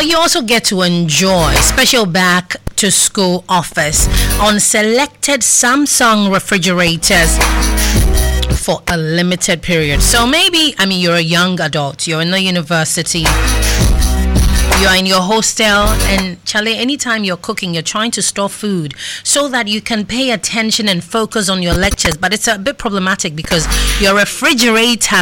you also get to enjoy special back to school offers on selected Samsung refrigerators for a limited period. So maybe, you're a young adult, you're in the university, you're in your hostel, and Charlie, anytime you're cooking, you're trying to store food so that you can pay attention and focus on your lectures. But it's a bit problematic because your refrigerator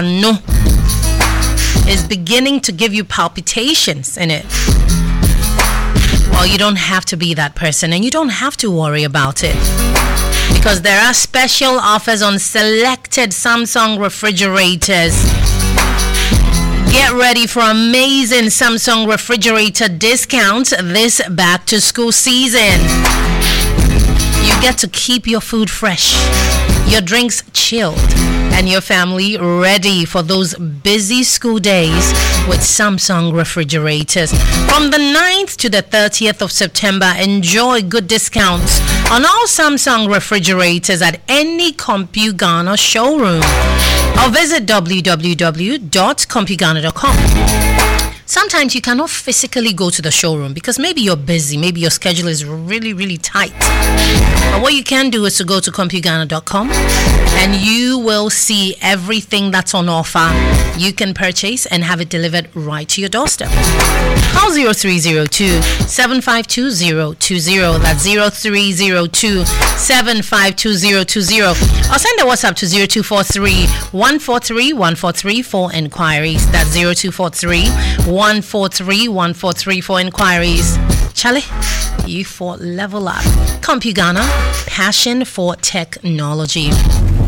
is beginning to give you palpitations in it. Well, you don't have to be that person, and you don't have to worry about it, because there are special offers on selected Samsung refrigerators. Get ready for amazing Samsung refrigerator discounts this back to school season. You get to keep your food fresh, your drinks chilled, and your family ready for those busy school days with Samsung refrigerators. From the 9th to the 30th of September, enjoy good discounts on all Samsung refrigerators at any CompuGhana showroom, or visit www.compugana.com. Sometimes you cannot physically go to the showroom because maybe you're busy, maybe your schedule is really, really tight. But what you can do is to go to compugana.com and you will see everything that's on offer. You can purchase and have it delivered right to your doorstep. Call 0302-752-020. That's 0302-752-020. Or send a WhatsApp to 0243-143-143 for inquiries. That's 0243-143-143 for inquiries. Charlie, you for level up. CompuGhana, passion for technology.